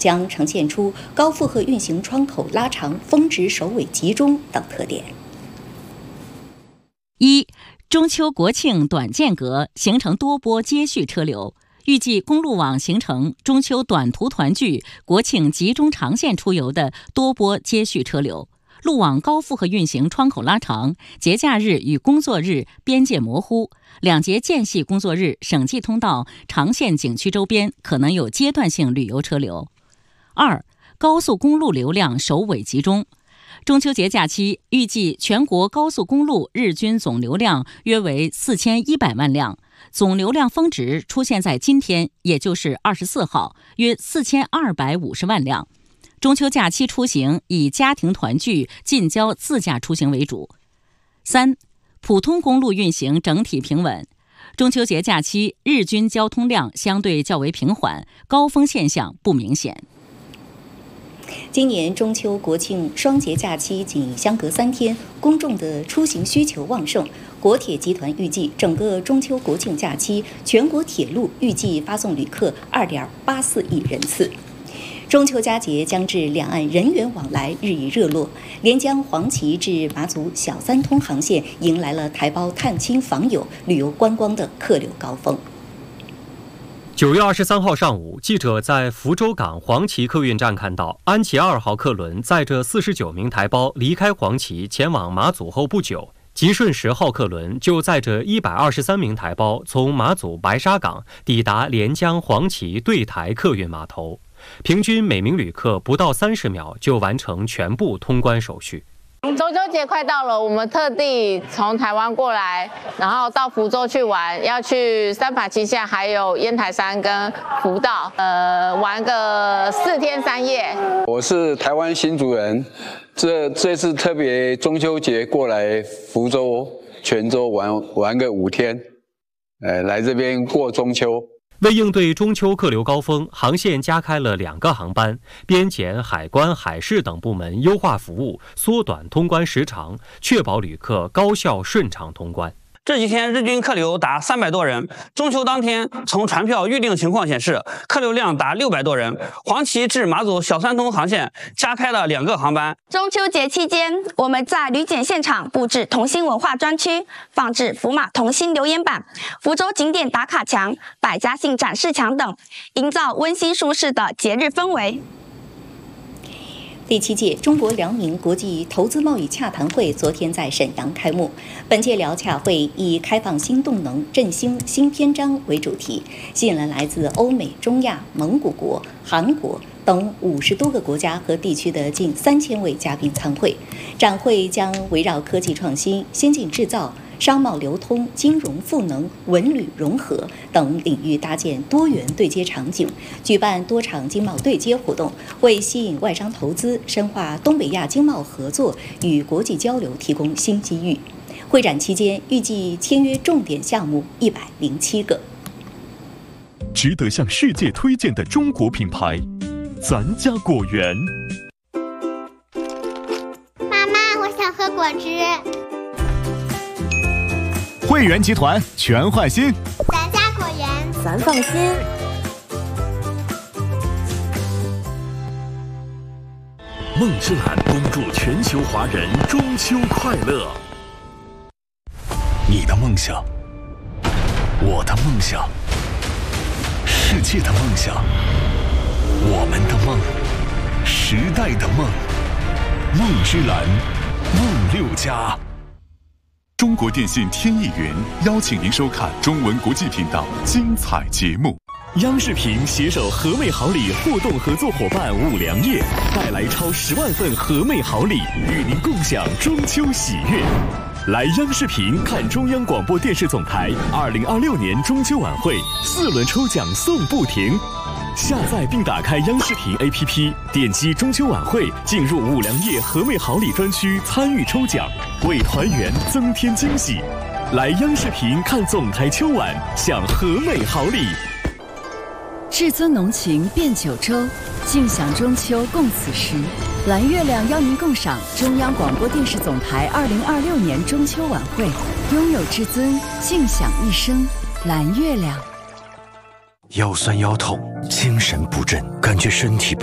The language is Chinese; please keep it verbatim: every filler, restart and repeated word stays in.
将呈现出高负荷运行窗口拉长、峰值首尾集中等特点。 一、中秋国庆短间隔形成多波接续车流，预计公路网形成中秋短途团聚、国庆集中长线出游的多波接续车流。路网高负荷运行窗口拉长，节假日与工作日边界模糊，两节间隙工作日省际通道、长线景区周边可能有阶段性旅游车流。二、高速公路流量首尾集中。中秋节假期预计全国高速公路日均总流量约为四千一百万辆，总流量峰值出现在今天，也就是二十四号，约四千二百五十万辆。中秋假期出行以家庭团聚、近郊自驾出行为主。三、普通公路运行整体平稳。中秋节假期日均交通量相对较为平缓，高峰现象不明显。 今年中秋国庆双节假期仅相隔三天，公众的出行需求旺盛。国铁集团预计，整个中秋国庆假期，全国铁路预计发送旅客二点八四亿人次。中秋佳节将至，两岸人员往来日益热络。连江黄岐至马祖小三通航线迎来了台胞探亲访友、旅游观光的客流高峰。 九月二十三号上午，记者在福州港黄岐客运站看到，安琪二号客轮载着四十九名台胞离开黄岐前往马祖后不久，吉顺十号客轮就载着一百二十三名台胞从马祖白沙港抵达连江黄岐对台客运码头。平均每名旅客不到三十秒就完成全部通关手续。 中秋节快到了，我们特地从台湾过来，然后到福州去玩，要去三法七巷，还有烟台山跟福岛，呃，玩个四天三夜。 我是台湾新竹人，这这次特别中秋节过来福州、泉州玩玩个五天，呃，来这边过中秋。 为应对中秋客流高峰，航线加开了两个航班，边检、海关、海事等部门优化服务，缩短通关时长，确保旅客高效顺畅通关。 这几天日均客流达三百多人，中秋当天从船票预订情况显示，客流量达六百多人。黄岐至马祖小三通航线加开了两个航班。 中秋节期间，我们在旅检现场布置同心文化专区，放置福马同心留言板、福州景点打卡墙、百家姓展示墙等，营造温馨舒适的节日氛围。 第七届中国辽宁国际投资贸易洽谈会昨天在沈阳开幕。本届辽洽会以开放新动能、振兴新篇章为主题，吸引了来自欧美、中亚、蒙古国、韩国等五十多个国家和地区的近三千位嘉宾参会。展会将围绕科技创新、先进制造、商贸流通、金融赋能、文旅融合等领域搭建多元对接场景，举办多场经贸对接活动，为吸引外商投资、深化东北亚经贸合作与国际交流提供新机遇。会展期间，预计签约重点项目一百零七个。 值得向世界推荐的中国品牌，咱家果园。 妈妈，我想喝果汁。 汇源集团全换新， 咱家果园， 咱放心。 梦之蓝恭祝全球华人中秋快乐。你的梦想，我的梦想，世界的梦想，我们的梦，时代的梦。梦之蓝，梦六家。中国电信天翼云邀请您收看中文国际频道精彩节目。央视频携手和美好礼互动合作伙伴五粮液，带来超十万份和美好礼，与您共享中秋喜悦。来央视频看中央广播电视总台二零二六年中秋晚会，四轮抽奖送不停。下载并打开央视频 A P P， 点击中秋晚会，进入五粮液和美好礼专区参与抽奖，为团圆增添惊喜。来央视频看总台秋晚，享和美好礼。 至尊浓情变九州，尽享中秋共此时。蓝月亮邀您共赏中央广播电视总台二零二六年中秋晚会，拥有至尊，尽享一生。蓝月亮。 腰酸腰痛，精神不振，感觉身体